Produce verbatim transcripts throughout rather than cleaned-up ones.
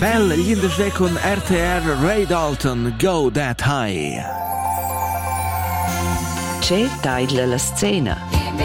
Bell, gli indesde con R T R Ray Dalton, Go That High. C'è tagliela la scena.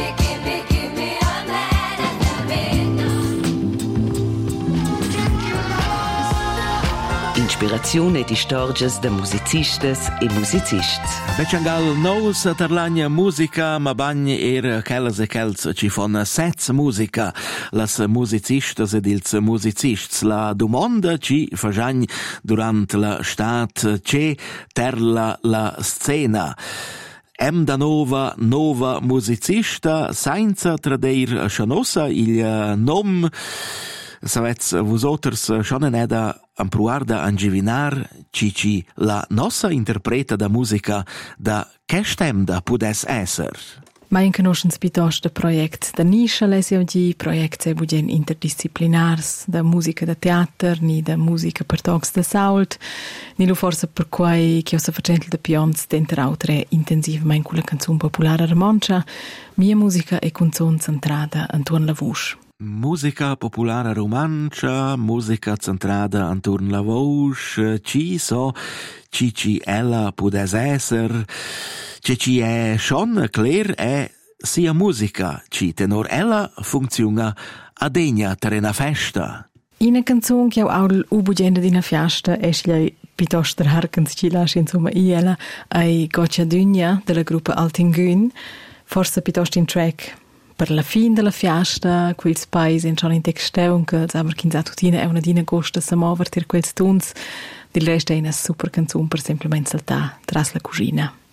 Inspirazione di storges de musicistes e musicists. Becciangal nous tarlagna musica, ma bagni er kellas e kels ci fon sets musica, las musicistes ed ils musicists. La domanda ci fagiagn durant la stat c'è terla la scena. Em da nova nova musicista, senza tradeir chanossa il nom. Savets vosoters schon eneda ampruarda angivinar cici la nossa interpreta da musica da che stemda pudes esser. Mein conoscens piuttosto project da niscia lesio di project budien interdisciplinars da musica da teater ni da musica per tocs da sault ni lo forse per quai che osa facente da pions denter autre intensivamente con la canzone popolare romancia mia musica e canzone centrata intorno alla voce. Musica popolare romancia, musica centrata intorno alla voce, ci so, ci ci ella pudes esser, ci ci è schon clear è sia musica, ci tenor ella funziona a degna per una festa. In una canzone che ho al ubugenda di una festa è lei piuttosto harkens ci lascia insomma iela ai Goccia Dugna della gruppa Altingun, forse piuttosto in track per la fine della festa, quels paesi in in texteun che aber kinza tutina è una dina costa sa mover ter quels tuns, del resto è una super canzone per semplicemente saltare tras la cucina.